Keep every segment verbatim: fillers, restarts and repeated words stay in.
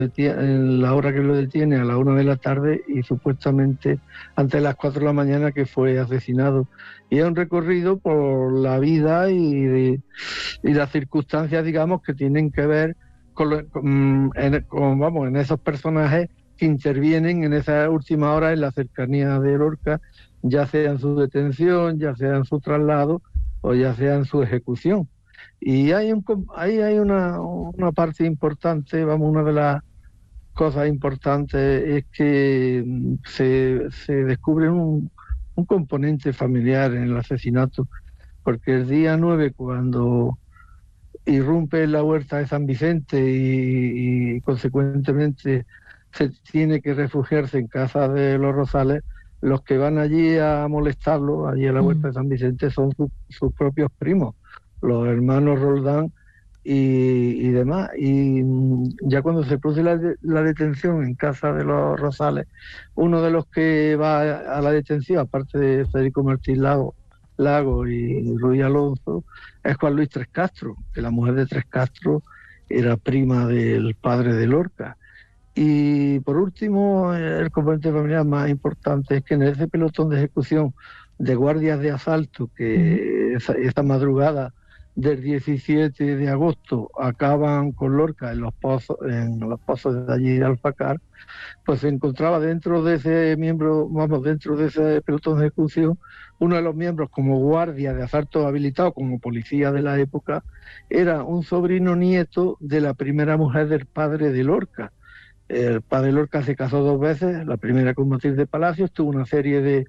en la hora que lo detiene, a la una de la tarde, y supuestamente antes de las cuatro de la mañana que fue asesinado. Y es un recorrido por la vida y, de, y las circunstancias, digamos, que tienen que ver con, lo, con, en, con, vamos, en esos personajes que intervienen en esa última hora en la cercanía de Lorca, ya sea en su detención, ya sea en su traslado o ya sea en su ejecución. Y hay un ahí hay una, una parte importante, vamos, una de las cosas importantes es que se, se descubre un, un componente familiar en el asesinato, porque el día nueve, cuando irrumpe en la huerta de San Vicente y, y consecuentemente se tiene que refugiarse en casa de los Rosales, los que van allí a molestarlo, allí a la huerta de San Vicente, son su, sus propios primos, los hermanos Roldán y, y demás. Y ya cuando se produce la, la detención en casa de los Rosales, uno de los que va a la detención, aparte de Federico Martín Lago, Lago y Ruiz Alonso, es Juan Luis Tres Castro, que la mujer de Tres Castro era prima del padre de Lorca. Y por último, el componente familiar más importante es que en ese pelotón de ejecución de guardias de asalto que esa, esa madrugada del diecisiete de agosto acaban con Lorca en los pozos, en los pozos de allí de Alfacar, pues se encontraba dentro de ese miembro, vamos, dentro de ese pelotón de ejecución, uno de los miembros como guardia de asalto habilitado como policía de la época, era un sobrino nieto de la primera mujer del padre de Lorca. El padre Lorca se casó dos veces, la primera con Matilde Palacios, tuvo una serie de,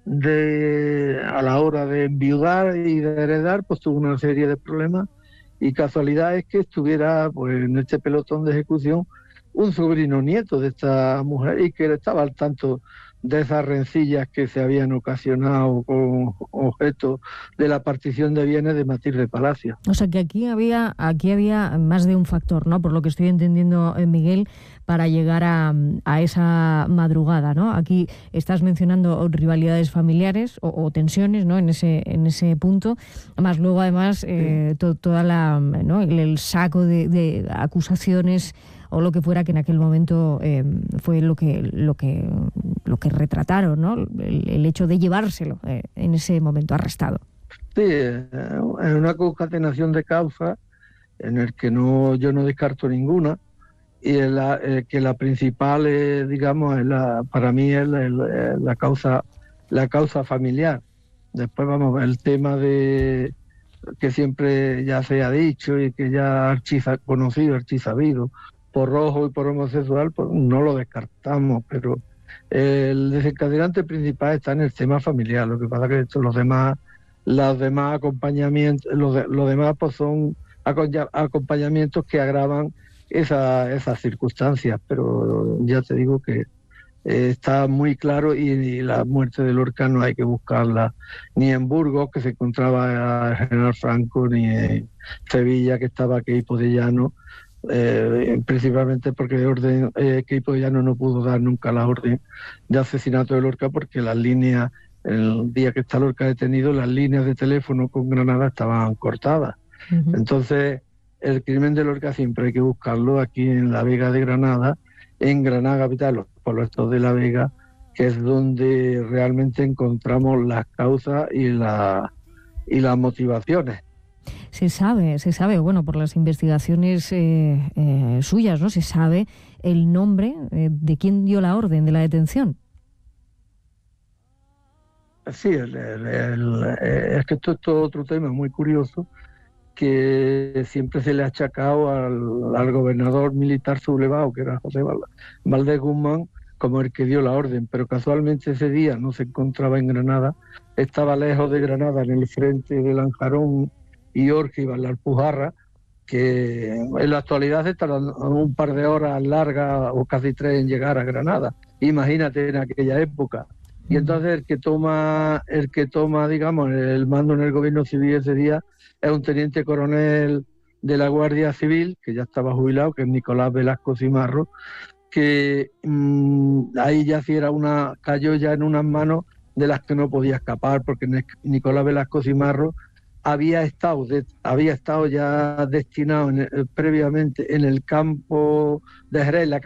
de, a la hora de enviudar y de heredar, pues tuvo una serie de problemas, y casualidad es que estuviera pues en este pelotón de ejecución un sobrino nieto de esta mujer y que estaba al tanto de esas rencillas que se habían ocasionado con objeto de la partición de bienes de Matilde Palacios. O sea que aquí había aquí había más de un factor, ¿no? Por lo que estoy entendiendo, Miguel, para llegar a, a esa madrugada, ¿no? Aquí estás mencionando rivalidades familiares o, o tensiones, ¿no? En ese en ese punto, más luego además eh, to, toda la, ¿no? el, el saco de, de acusaciones o lo que fuera que en aquel momento eh, fue lo que lo que lo que retrataron, ¿no? El, el hecho de llevárselo eh, en ese momento arrestado. Sí, es una concatenación de causas en el que no yo no descarto ninguna, y la, eh, que la principal es, digamos, es la, para mí es la, la, la causa la causa familiar. Después vamos, el tema de que siempre ya se ha dicho y que ya archiza conocido, archisabido, por rojo y por homosexual, pues no lo descartamos, pero el desencadenante principal está en el tema familiar. Lo que pasa es que esto, los demás los demás acompañamientos los, de, los demás pues son acompañamientos que agravan esa, esas circunstancias, pero ya te digo que eh, está muy claro, y, y la muerte de Lorca no hay que buscarla ni en Burgos, que se encontraba el general Franco, ni en Sevilla, que estaba Queipo de Llano. Eh, principalmente porque de orden eh, Queipo de Llano no pudo dar nunca la orden de asesinato de Lorca, porque las líneas, el día que está Lorca detenido, las líneas de teléfono con Granada estaban cortadas. Uh-huh. Entonces el crimen de Lorca siempre hay que buscarlo aquí en la Vega de Granada, en Granada capital, los pueblos de la Vega, que es donde realmente encontramos las causas y, la, y las motivaciones. Se sabe, se sabe, bueno, por las investigaciones eh, eh, suyas, ¿no? Se sabe el nombre eh, de quién dio la orden de la detención. Sí, el, el, el, es que esto es todo otro tema muy curioso, que siempre se le ha achacado al, al gobernador militar sublevado, que era José Valdés Guzmán, como el que dio la orden, pero casualmente ese día no se encontraba en Granada, estaba lejos de Granada, en el frente de Lanjarón y Orge y Alpujarra, que en la actualidad se tardan un par de horas largas o casi tres en llegar a Granada. Imagínate en aquella época. Y entonces el que toma, el que toma, digamos, el mando en el gobierno civil ese día es un teniente coronel de la Guardia Civil, que ya estaba jubilado, que es Nicolás Velasco Cimarro, que mmm, ahí ya sí era una, cayó ya en unas manos de las que no podía escapar, porque Nicolás Velasco Cimarro había estado, de, había estado ya destinado en, previamente en el campo de Jerez, la